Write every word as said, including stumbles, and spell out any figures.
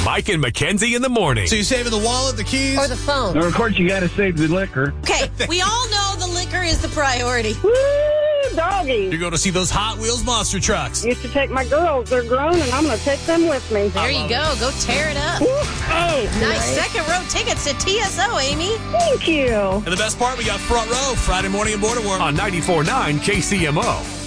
Mike and Mackenzie in the morning. So you saving the wallet, the keys? Or the phone. Or, of course, you got to save the liquor. Okay, we all know the liquor is the priority. Woo, doggy. You're going to see those Hot Wheels monster trucks. Used to take my girls. They're grown, and I'm going to take them with me. There you go. Go tear it up. Oh, Nice second row tickets to T S O, Amy. thank you. And the best part, we got front row Friday morning in Border War. On ninety-four point nine K C M O.